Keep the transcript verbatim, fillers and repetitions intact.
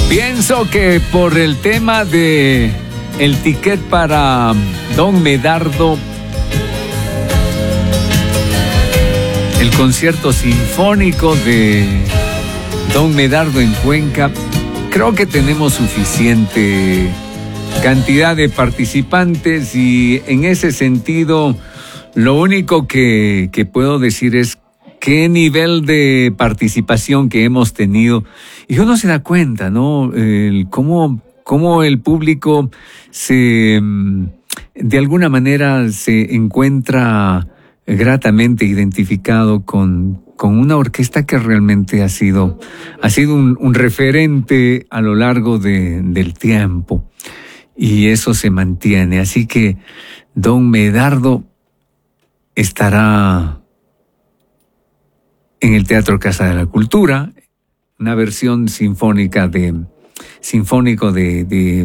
Pienso que por el tema de el ticket para Don Medardo, el concierto sinfónico de Don Medardo en Cuenca, creo que tenemos suficiente cantidad de participantes y en ese sentido lo único que, que puedo decir es qué nivel de participación que hemos tenido. Y uno se da cuenta, ¿no? El, cómo, cómo el público se, de alguna manera se encuentra gratamente identificado con, con una orquesta que realmente ha sido, ha sido un, un referente a lo largo de, del tiempo. Y eso se mantiene. Así que Don Medardo estará en el Teatro Casa de la Cultura, una versión sinfónica de, sinfónico de, de